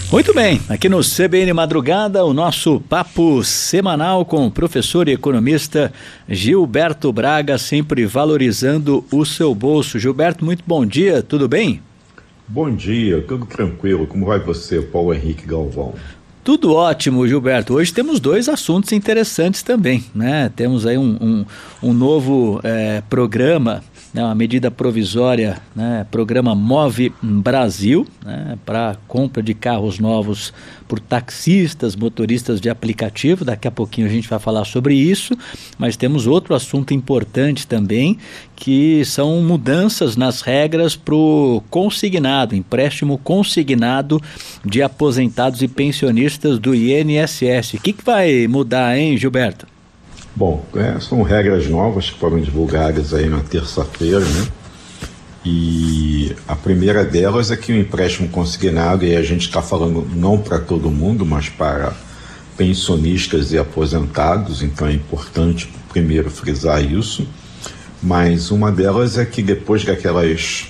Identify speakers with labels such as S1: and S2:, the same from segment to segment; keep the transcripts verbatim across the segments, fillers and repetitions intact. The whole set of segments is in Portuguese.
S1: Muito bem, aqui no C B N Madrugada, o nosso papo semanal com o professor e economista Gilberto Braga, sempre valorizando o seu bolso. Gilberto, muito bom dia, tudo bem?
S2: Bom dia, tudo tranquilo. Como vai você, Paulo Henrique Galvão?
S1: Tudo ótimo, Gilberto. Hoje temos dois assuntos interessantes também, né? Temos aí um, um, um novo é, programa, né? Uma medida provisória, né? Programa Move Brasil, né? Para compra de carros novos por taxistas, motoristas de aplicativo. Daqui a pouquinho a gente vai falar sobre isso, mas temos outro assunto importante também, que são mudanças nas regras para o consignado, empréstimo consignado de aposentados e pensionistas do I N S S. O que, que vai mudar, hein, Gilberto?
S2: Bom, é, são regras novas que foram divulgadas aí na terça-feira, né? E a primeira delas é que o empréstimo consignado, e a gente está falando não para todo mundo, mas para pensionistas e aposentados, então é importante primeiro frisar isso. Mas uma delas é que depois daquelas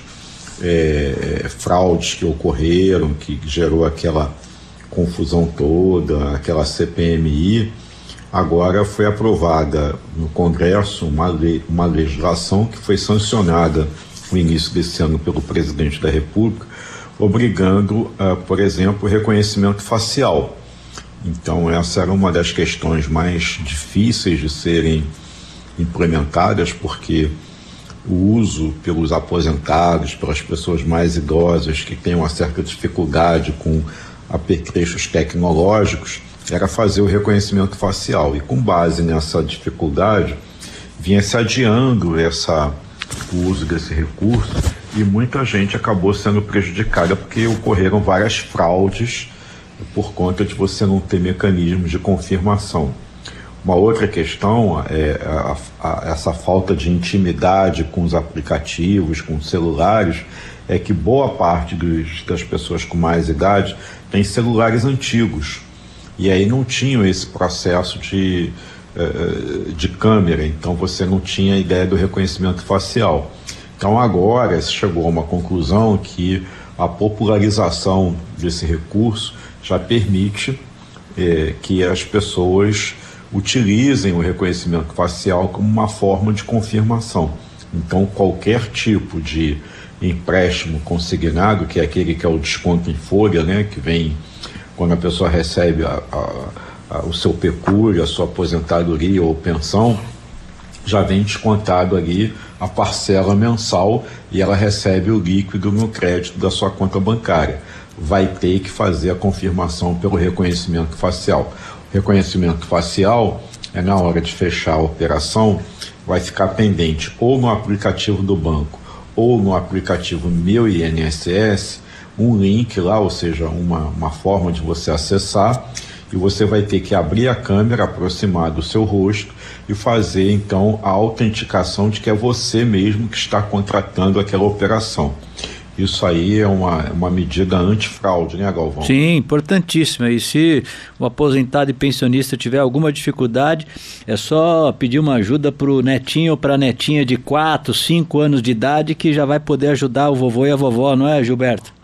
S2: é, fraudes que ocorreram, que gerou aquela confusão toda, aquela C P M I, agora foi aprovada no Congresso uma, lei, uma legislação que foi sancionada no início desse ano pelo presidente da República, obrigando, uh, por exemplo, o reconhecimento facial. Então essa era uma das questões mais difíceis de serem implementadas, porque o uso pelos aposentados, pelas pessoas mais idosas que têm uma certa dificuldade com apetrechos tecnológicos, era fazer o reconhecimento facial. E com base nessa dificuldade, vinha se adiando essa, o uso desse recurso, e muita gente acabou sendo prejudicada porque ocorreram várias fraudes por conta de você não ter mecanismos de confirmação. Uma outra questão é a, a, essa falta de intimidade com os aplicativos, com os celulares, é que boa parte dos, das pessoas com mais idade tem celulares antigos, e aí não tinham esse processo de, de câmera, então você não tinha a ideia do reconhecimento facial. Então agora se chegou a uma conclusão que a popularização desse recurso já permite é, que as pessoas utilizem o reconhecimento facial como uma forma de confirmação. Então qualquer tipo de empréstimo consignado, que é aquele que é o desconto em folha, né, que vem quando a pessoa recebe a, a, a, o seu pecúlio, a sua aposentadoria ou pensão, já vem descontado ali a parcela mensal e ela recebe o líquido no crédito da sua conta bancária. Vai ter que fazer a confirmação pelo reconhecimento facial. O reconhecimento facial é na hora de fechar a operação, vai ficar pendente ou no aplicativo do banco ou no aplicativo Meu I N S S, um link lá, ou seja, uma, uma forma de você acessar, e você vai ter que abrir a câmera, aproximar do seu rosto e fazer então a autenticação de que é você mesmo que está contratando aquela operação. Isso aí é uma, uma medida antifraude, né, Galvão?
S1: Sim, importantíssima. E se o aposentado e pensionista tiver alguma dificuldade, é só pedir uma ajuda para o netinho ou para a netinha de quatro, cinco anos de idade, que já vai poder ajudar o vovô e a vovó, não é, Gilberto?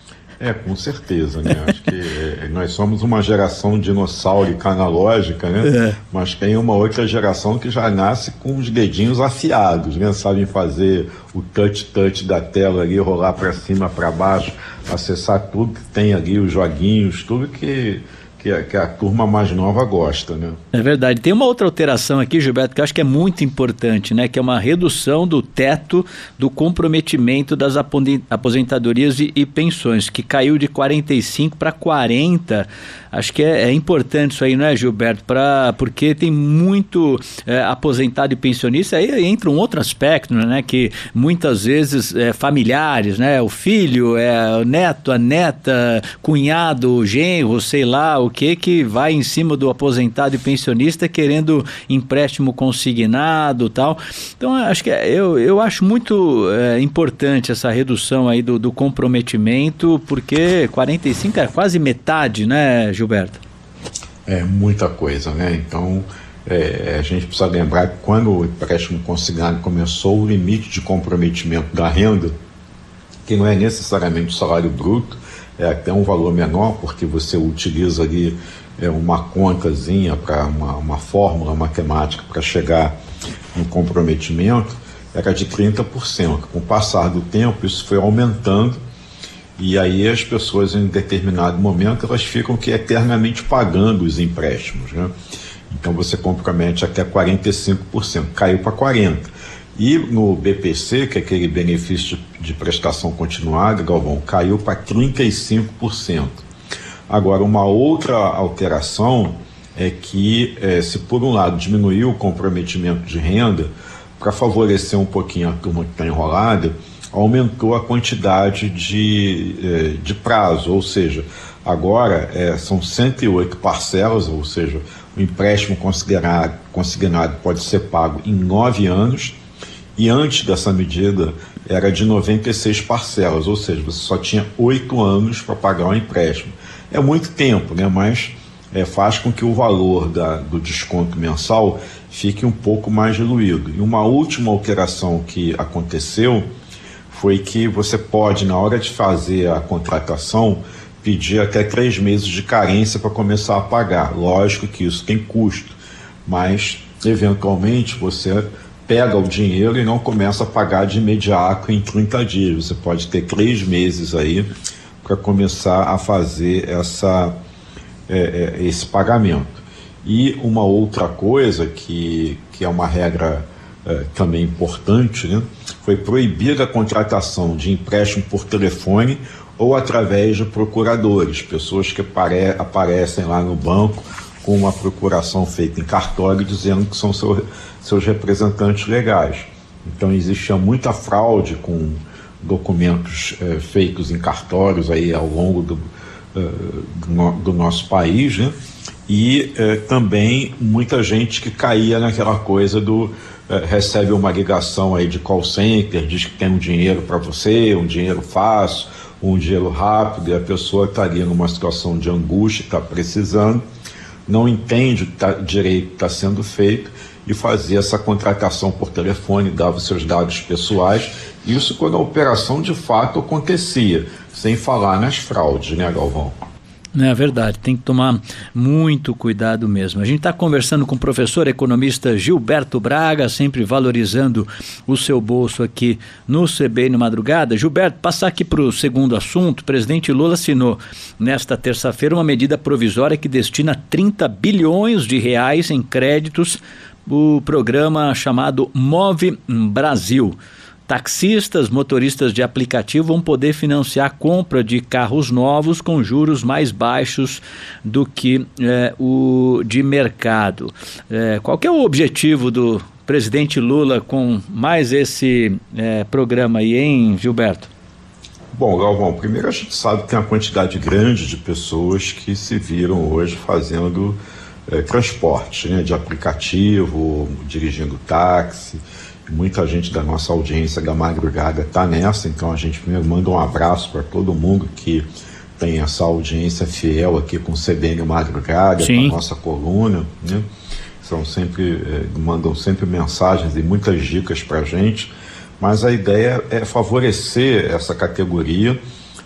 S2: É, com certeza, né? Acho que é, nós somos uma geração dinossaurica analógica, né? É. Mas tem uma outra geração que já nasce com os dedinhos afiados, né? Sabem fazer o touch-touch da tela ali, rolar para cima, para baixo, acessar tudo que tem ali, os joguinhos, tudo que... Que a, que a turma mais nova gosta, né?
S1: É verdade. Tem uma outra alteração aqui, Gilberto, que eu acho que é muito importante, né? Que é uma redução do teto do comprometimento das aposentadorias e, e pensões, que caiu de quarenta e cinco para quarenta. Acho que é, é importante isso aí, não é, Gilberto? Pra, porque tem muito é, aposentado e pensionista, aí entra um outro aspecto, né? Que muitas vezes é, familiares, né? O filho, é, o neto, a neta, cunhado, genro, sei lá, o que que vai em cima do aposentado e pensionista querendo empréstimo consignado e tal. Então, acho que eu, eu acho muito é, importante essa redução aí do, do comprometimento, porque quarenta e cinco é quase metade, né, Gilberto?
S2: É muita coisa, né? Então, é, a gente precisa lembrar que quando o empréstimo consignado começou, o limite de comprometimento da renda, que não é necessariamente o salário bruto, é até um valor menor, porque você utiliza ali é, uma contazinha, para uma, uma fórmula matemática para chegar no comprometimento, era de trinta por cento. Com o passar do tempo, isso foi aumentando, e aí as pessoas, em determinado momento, elas ficam que eternamente pagando os empréstimos, né? Então você compromete até quarenta e cinco por cento, caiu para quarenta por cento. E no B P C, que é aquele benefício de, de prestação continuada, Galvão, caiu para trinta e cinco por cento. Agora, uma outra alteração é que, é, se por um lado diminuiu o comprometimento de renda, para favorecer um pouquinho a turma que está enrolada, aumentou a quantidade de, é, de prazo, ou seja, agora é, são cento e oito parcelas, ou seja, o empréstimo considerado, consignado pode ser pago em nove anos, e antes dessa medida era de noventa e seis parcelas, ou seja, você só tinha oito anos para pagar o empréstimo. É muito tempo, né? Mas é, faz com que o valor da, do desconto mensal fique um pouco mais diluído. E uma última alteração que aconteceu foi que você pode, na hora de fazer a contratação, pedir até três meses de carência para começar a pagar. Lógico que isso tem custo, mas eventualmente você pega o dinheiro e não começa a pagar de imediato em trinta dias. Você pode ter três meses aí para começar a fazer essa, é, é, esse pagamento. E uma outra coisa que, que é uma regra é, também importante, né, foi proibir a contratação de empréstimo por telefone ou através de procuradores, pessoas que apare, aparecem lá no banco com uma procuração feita em cartório dizendo que são seu, seus representantes legais. Então existia muita fraude com documentos eh, feitos em cartórios aí ao longo do, eh, do, no, do nosso país, né? E eh, também muita gente que caía naquela coisa do eh, recebe uma ligação aí de call center, diz que tem um dinheiro para você, um dinheiro fácil, um dinheiro rápido, e a pessoa estaria numa situação de angústia, está precisando, não entende o tá, direito que está sendo feito e fazia essa contratação por telefone, dava seus dados pessoais, isso quando a operação de fato acontecia, sem falar nas fraudes, né, Galvão?
S1: É verdade, tem que tomar muito cuidado mesmo. A gente está conversando com o professor economista Gilberto Braga, sempre valorizando o seu bolso aqui no C B N Madrugada. Gilberto, passar aqui para o segundo assunto. O presidente Lula assinou nesta terça-feira uma medida provisória que destina trinta bilhões de reais em créditos o programa chamado Move Brasil. Taxistas, motoristas de aplicativo vão poder financiar a compra de carros novos com juros mais baixos do que é, o de mercado. É, qual que é o objetivo do presidente Lula com mais esse é, programa aí, hein, Gilberto?
S2: Bom, Galvão, primeiro a gente sabe que tem uma quantidade grande de pessoas que se viram hoje fazendo é, transporte, né, de aplicativo, dirigindo táxi. Muita gente da nossa audiência da madrugada está nessa, então a gente primeiro manda um abraço para todo mundo que tem essa audiência fiel aqui com o C B N Madrugada, com a nossa coluna, né? São sempre, eh, mandam sempre mensagens e muitas dicas para a gente, mas a ideia é favorecer essa categoria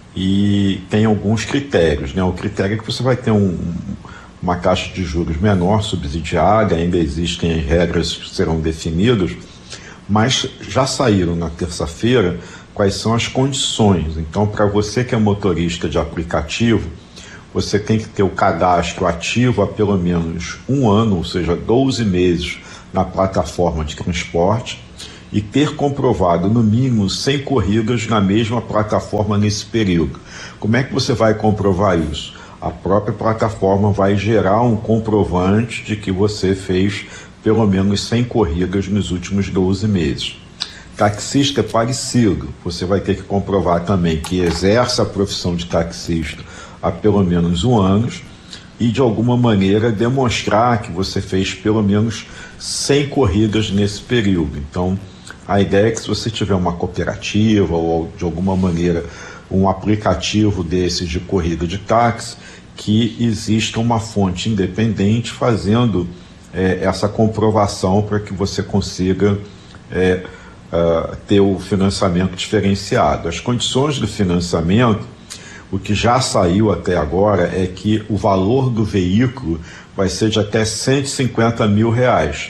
S2: e tem alguns critérios, né? O critério é que você vai ter um, uma taxa de juros menor, subsidiada, ainda existem regras que serão definidas, mas já saíram na terça-feira quais são as condições. Então, para você que é motorista de aplicativo, você tem que ter o cadastro ativo há pelo menos um ano, ou seja, doze meses na plataforma de transporte e ter comprovado no mínimo cem corridas na mesma plataforma nesse período. Como é que você vai comprovar isso? A própria plataforma vai gerar um comprovante de que você fez pelo menos cem corridas nos últimos doze meses. Taxista é parecido, você vai ter que comprovar também que exerce a profissão de taxista há pelo menos um ano e de alguma maneira demonstrar que você fez pelo menos cem corridas nesse período. Então, a ideia é que se você tiver uma cooperativa ou de alguma maneira um aplicativo desses de corrida de táxi, que exista uma fonte independente fazendo É, essa comprovação para que você consiga é, uh, ter o financiamento diferenciado. As condições do financiamento, O que já saiu até agora é que o valor do veículo vai ser de até cento e cinquenta mil reais.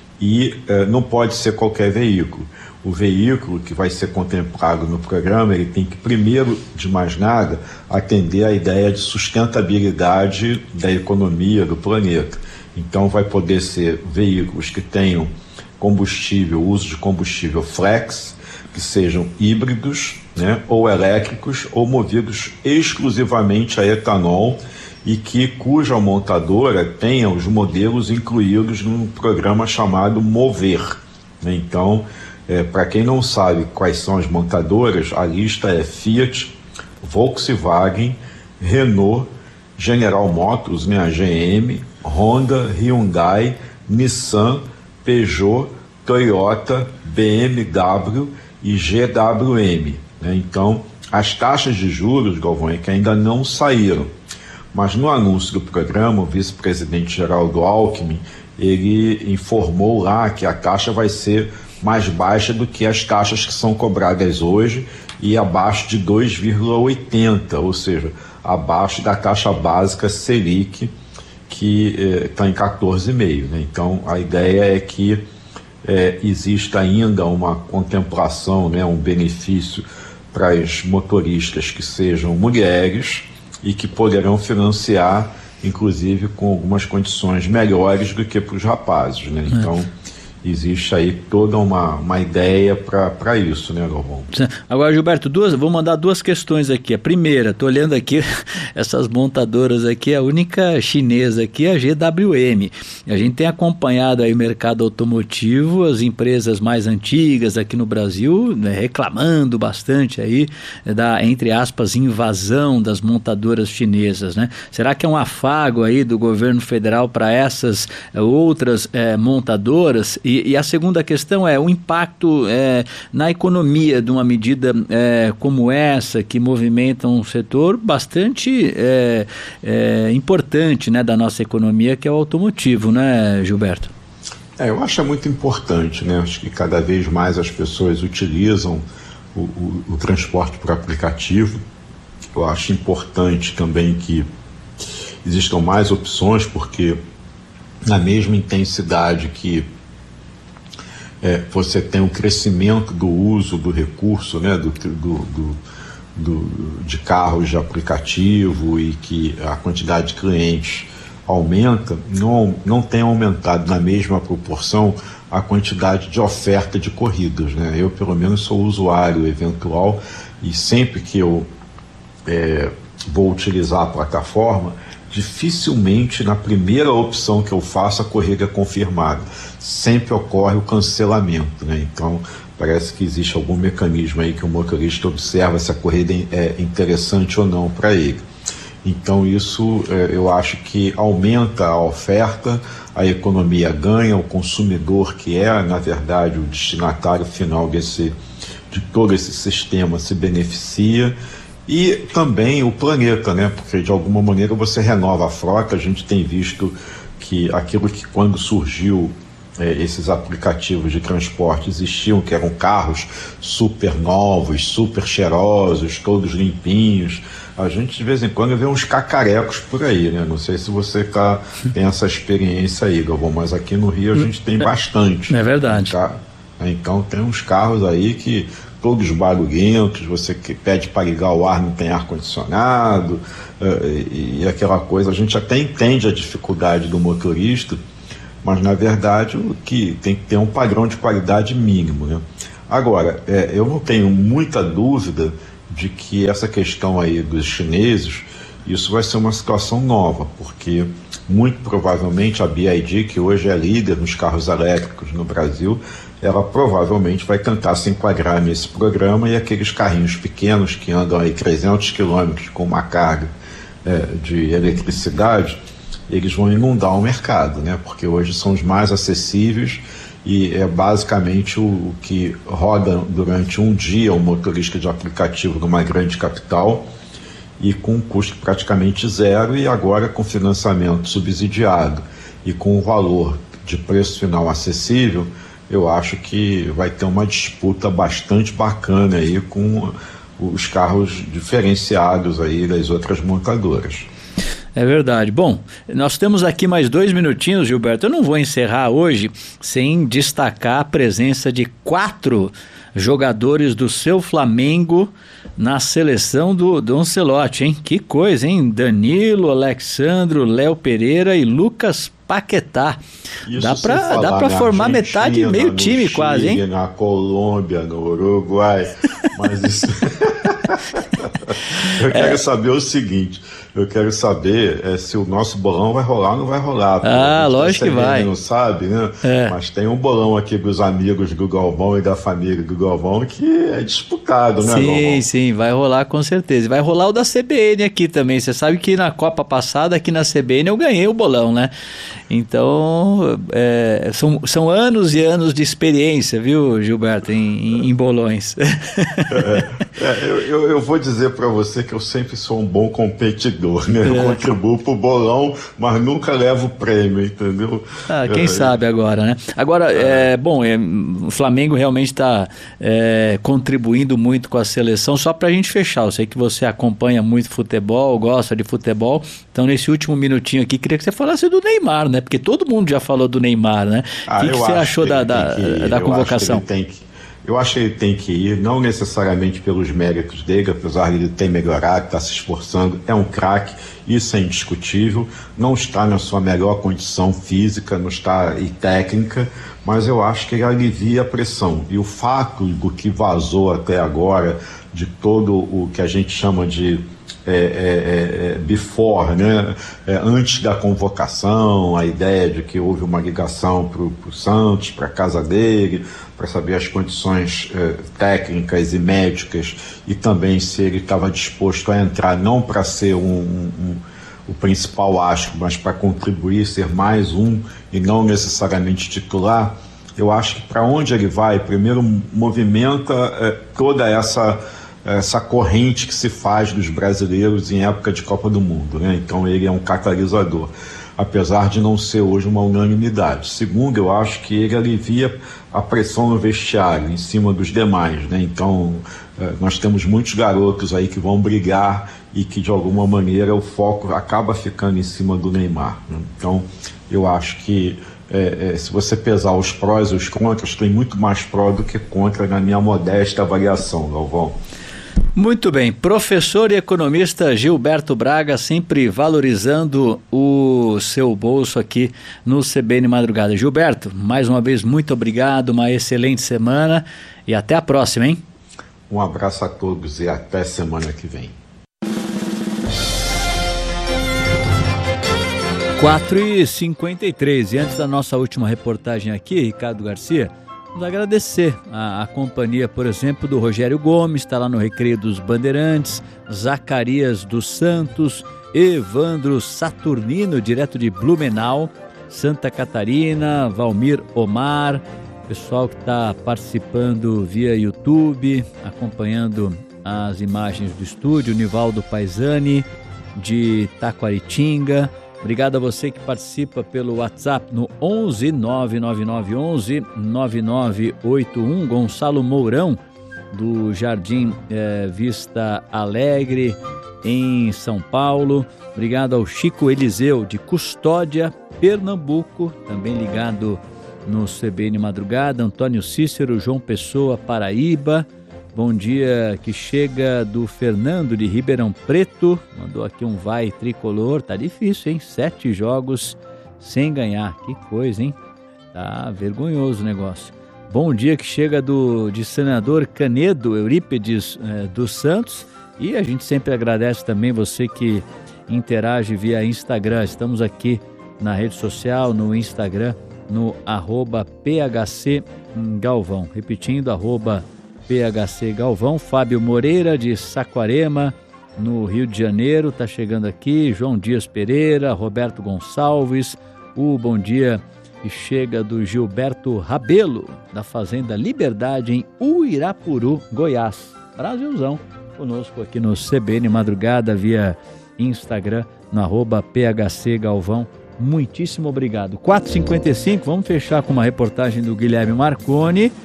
S2: E eh, não pode ser qualquer veículo. O veículo que vai ser contemplado no programa, ele tem que, primeiro de mais nada, atender à ideia de sustentabilidade da economia do planeta. Então vai poder ser veículos que tenham combustível, uso de combustível flex, que sejam híbridos, né, ou elétricos, ou movidos exclusivamente a etanol, e que cuja montadora tenha os modelos incluídos num programa chamado Mover. Então, é, para quem não sabe quais são as montadoras, a lista é Fiat, Volkswagen, Renault, General Motors, né, a G M, Honda, Hyundai, Nissan, Peugeot, Toyota, B M W e G W M. Né? Então, as taxas de juros, Galvão, é que ainda não saíram. Mas no anúncio do programa, o vice-presidente Geraldo Alckmin, ele informou lá que a taxa vai ser mais baixa do que as taxas que são cobradas hoje e abaixo de dois vírgula oitenta, ou seja, abaixo da taxa básica Selic, que está eh, em quatorze vírgula cinco. Né? Então, a ideia é que eh, exista ainda uma contemplação, né, um benefício para as motoristas que sejam mulheres e que poderão financiar, inclusive, com algumas condições melhores do que para os rapazes. Né? Então, é. existe aí toda uma, uma ideia para isso, né, Galvão?
S1: Agora, Gilberto, duas, vou mandar duas questões aqui. A primeira, estou olhando aqui, essas montadoras aqui, a única chinesa aqui é a G W M. A gente tem acompanhado aí o mercado automotivo, as empresas mais antigas aqui no Brasil, né, reclamando bastante aí da, entre aspas, invasão das montadoras chinesas, né? Será que é um afago aí do governo federal para essas é, outras é, montadoras? E, e a segunda questão é o impacto é, na economia de uma medida é, como essa, que movimenta um setor bastante é, é, importante, né, da nossa economia, que é o automotivo, né, Gilberto?
S2: É, eu acho é muito importante, né? Acho que cada vez mais as pessoas utilizam o, o, o transporte por aplicativo. Eu acho importante também que existam mais opções, porque na mesma intensidade que É, você tem um crescimento do uso do recurso, né, do, do, do, do, de carros de aplicativo, e que a quantidade de clientes aumenta, não, não tem aumentado na mesma proporção a quantidade de oferta de corridas. Né? Eu, pelo menos, sou usuário eventual, e sempre que eu é, vou utilizar a plataforma, dificilmente na primeira opção que eu faço a corrida é confirmada. Sempre ocorre o cancelamento, né? Então parece que existe algum mecanismo aí que o motorista observa se a corrida é interessante ou não para ele. Então isso é, eu acho que aumenta a oferta, a economia ganha, o consumidor, que é na verdade o destinatário final desse, de todo esse sistema, se beneficia. E também o planeta, né? Porque de alguma maneira você renova a frota. A gente tem visto que aquilo que quando surgiu é, esses aplicativos de transporte existiam, que eram carros super novos, super cheirosos, todos limpinhos. A gente de vez em quando vê uns cacarecos por aí, né? Não sei se você tá, tem essa experiência aí, Galvão, mas aqui no Rio a gente tem bastante.
S1: É verdade.
S2: Tá? Então tem uns carros aí que todos barulhentos, você que pede para ligar o ar, não tem ar-condicionado, uh, e, e aquela coisa. A gente até entende a dificuldade do motorista, mas na verdade o que tem que ter um padrão de qualidade mínimo, né? Agora, é, eu não tenho muita dúvida de que essa questão aí dos chineses, isso vai ser uma situação nova, porque muito provavelmente a B Y D, que hoje é líder nos carros elétricos no Brasil, ela provavelmente vai tentar se enquadrar nesse programa, e aqueles carrinhos pequenos que andam aí trezentos quilômetros com uma carga é, de eletricidade, eles vão inundar o mercado, né? Porque hoje são os mais acessíveis e é basicamente o, o que roda durante um dia um motorista de aplicativo numa grande capital, e com um custo praticamente zero, e agora com financiamento subsidiado e com o valor de preço final acessível, eu acho que vai ter uma disputa bastante bacana aí com os carros diferenciados aí das outras montadoras.
S1: É verdade. Bom, nós temos aqui mais dois minutinhos, Gilberto. Eu não vou encerrar hoje sem destacar a presença de quatro jogadores do seu Flamengo na seleção do, do Ancelotti, hein? Que coisa, hein? Danilo, Alexandro, Léo Pereira e Lucas Paquetá. Isso dá pra, dá pra formar metade, meio time
S2: Chile,
S1: quase, hein?
S2: Na Colômbia, no Uruguai, mas isso... Eu quero é. saber o seguinte, eu quero saber é, se o nosso bolão vai rolar ou não vai rolar.
S1: Ah, lógico que vai.
S2: Não sabe, né? É. Mas tem um bolão aqui dos amigos do Galvão e da família do Galvão que é disputado, né,
S1: Sim,
S2: Galvão?
S1: sim, vai rolar com certeza. Vai rolar o da C B N aqui também. Você sabe que na Copa passada, aqui na C B N, eu ganhei o bolão, né? Então, é, são, são anos e anos de experiência, viu, Gilberto, em, em bolões.
S2: É, é, eu, eu, eu vou dizer para você que eu sempre sou um bom competidor, né? Eu é. contribuo pro bolão, mas nunca levo prêmio, entendeu?
S1: Ah, quem é, sabe agora, né? Agora, é, bom, é, o Flamengo realmente está é, contribuindo muito com a seleção. Só para a gente fechar, eu sei que você acompanha muito futebol, gosta de futebol, então nesse último minutinho aqui, queria que você falasse do Neymar, né? Porque todo mundo já falou do Neymar, né?
S2: Ah,
S1: o que, que você achou da, da, da convocação?
S2: Acho que ele tem que Eu acho que ele tem que ir, não necessariamente pelos méritos dele, apesar de ele ter melhorado, está se esforçando, é um craque, isso é indiscutível, não está na sua melhor condição física, não está e técnica, mas eu acho que ele alivia a pressão. E o fato do que vazou até agora, de todo o que a gente chama de É, é, é, before, né? É, antes da convocação, a ideia de que houve uma ligação para o Santos, para a casa dele, para saber as condições é, técnicas e médicas e também se ele estava disposto a entrar não para ser um, um, um, o principal astro, mas para contribuir, ser mais um e não necessariamente titular. Eu acho que para onde ele vai, primeiro movimenta é, toda essa essa corrente que se faz dos brasileiros em época de Copa do Mundo, né? Então ele é um catalisador, apesar de não ser hoje uma unanimidade. Segundo, eu acho que ele alivia a pressão no vestiário, em cima dos demais, né? Então nós temos muitos garotos aí que vão brigar e que de alguma maneira o foco acaba ficando em cima do Neymar, né? Então eu acho que É, é, se você pesar os prós e os contras, tem muito mais pró do que contra na minha modesta avaliação, Galvão.
S1: Muito bem, professor e economista Gilberto Braga, sempre valorizando o seu bolso aqui no C B N Madrugada. Gilberto, mais uma vez, muito obrigado, uma excelente semana e até a próxima, hein?
S2: Um abraço a todos e até semana que vem.
S1: quatro e cinquenta e três, e antes da nossa última reportagem aqui, Ricardo Garcia, vamos agradecer a, a companhia, por exemplo, do Rogério Gomes, está lá no Recreio dos Bandeirantes, Zacarias dos Santos, Evandro Saturnino, direto de Blumenau, Santa Catarina, Valmir Omar, pessoal que está participando via YouTube, acompanhando as imagens do estúdio, Nivaldo Paisani, de Taquaritinga. Obrigado a você que participa pelo WhatsApp no onze nove nove nove onze nove nove oito um, Gonçalo Mourão, do Jardim eh, Vista Alegre, em São Paulo. Obrigado ao Chico Eliseu, de Custódia, Pernambuco, também ligado no C B N Madrugada. Antônio Cícero, João Pessoa, Paraíba. Bom dia, que chega do Fernando de Ribeirão Preto, mandou aqui um vai tricolor, tá difícil, hein? Sete jogos sem ganhar, que coisa, hein? Tá vergonhoso o negócio. Bom dia, que chega do, de Senador Canedo, Eurípides eh, dos Santos, e a gente sempre agradece também você que interage via Instagram. Estamos aqui na rede social, no Instagram, no arroba P H C Galvão, repetindo, arroba P H C Galvão. Fábio Moreira, de Saquarema, no Rio de Janeiro, está chegando aqui. João Dias Pereira, Roberto Gonçalves, o bom dia que chega do Gilberto Rabelo, da Fazenda Liberdade, em Uirapuru, Goiás. Brasilzão, conosco aqui no C B N Madrugada, via Instagram, no arroba P H C Galvão. Muitíssimo obrigado. quatro e cinquenta e cinco, vamos fechar com uma reportagem do Guilherme Marconi.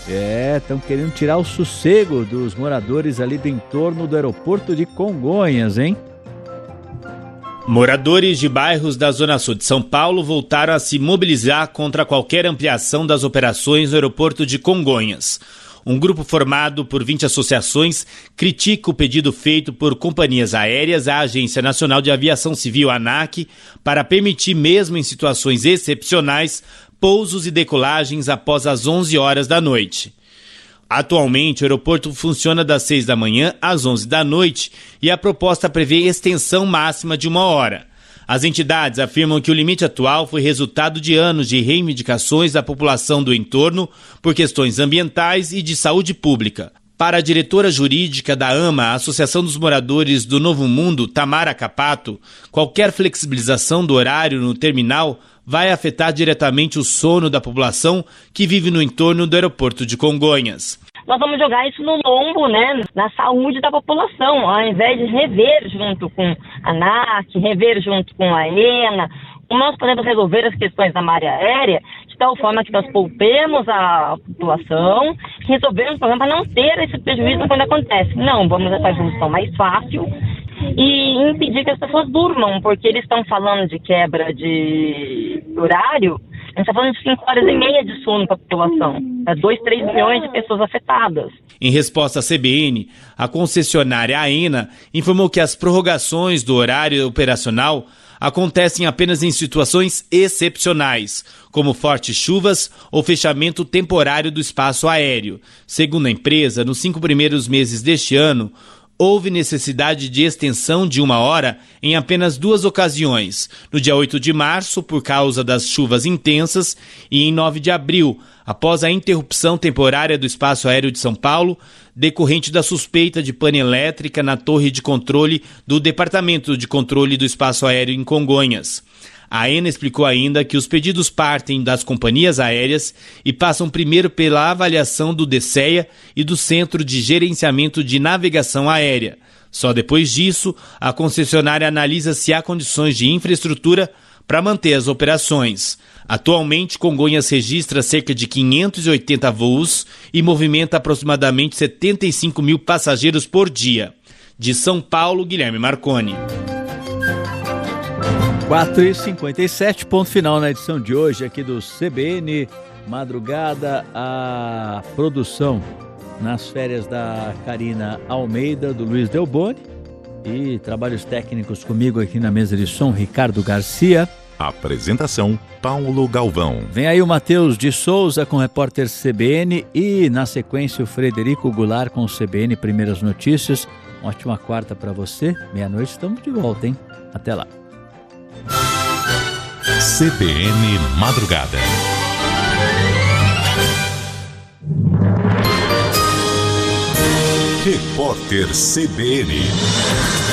S1: É, estão querendo tirar o sossego dos moradores ali do entorno do aeroporto de Congonhas, hein?
S3: Moradores de bairros da Zona Sul de São Paulo voltaram a se mobilizar contra qualquer ampliação das operações no aeroporto de Congonhas. Um grupo formado por vinte associações critica o pedido feito por companhias aéreas à Agência Nacional de Aviação Civil, ANAC, para permitir, mesmo em situações excepcionais, pousos e decolagens após as onze horas da noite. Atualmente, o aeroporto funciona das seis da manhã às onze da noite e a proposta prevê extensão máxima de uma hora. As entidades afirmam que o limite atual foi resultado de anos de reivindicações da população do entorno por questões ambientais e de saúde pública. Para a diretora jurídica da AMA, a Associação dos Moradores do Novo Mundo, Tamara Capato, qualquer flexibilização do horário no terminal vai afetar diretamente o sono da população que vive no entorno do aeroporto de Congonhas.
S4: Nós vamos jogar isso no lombo, né, na saúde da população, ao invés de rever junto com a ANAC, rever junto com a ENA, nós podemos resolver as questões da malha aérea de tal forma que nós poupemos a população, resolvemos o problema para não ter esse prejuízo quando acontece. Não, vamos essa solução mais fácil e impedir que as pessoas durmam, porque eles estão falando de quebra de horário. A gente está falando de cinco horas e meia de sono para a população. É dois, três milhões de pessoas afetadas.
S3: Em resposta à C B N, a concessionária AENA informou que as prorrogações do horário operacional acontecem apenas em situações excepcionais, como fortes chuvas ou fechamento temporário do espaço aéreo. Segundo a empresa, nos cinco primeiros meses deste ano, houve necessidade de extensão de uma hora em apenas duas ocasiões, no dia oito de março, por causa das chuvas intensas, e em nove de abril, após a interrupção temporária do espaço aéreo de São Paulo, decorrente da suspeita de pane elétrica na torre de controle do Departamento de Controle do Espaço Aéreo em Congonhas. A AENA explicou ainda que os pedidos partem das companhias aéreas e passam primeiro pela avaliação do DECEA e do Centro de Gerenciamento de Navegação Aérea. Só depois disso, a concessionária analisa se há condições de infraestrutura para manter as operações. Atualmente, Congonhas registra cerca de quinhentos e oitenta voos e movimenta aproximadamente setenta e cinco mil passageiros por dia. De São Paulo, Guilherme Marconi.
S1: quatro e cinquenta e sete, ponto final na edição de hoje aqui do C B N Madrugada. A produção nas férias da Karina Almeida, do Luiz Delboni, e trabalhos técnicos comigo aqui na mesa de som, Ricardo Garcia.
S5: Apresentação, Paulo Galvão.
S1: Vem aí o Matheus de Souza com o repórter C B N e, na sequência, o Frederico Goulart com o C B N Primeiras Notícias. Uma ótima quarta para você. Meia-noite estamos de volta, hein? Até lá.
S5: C B N Madrugada. Repórter C B N.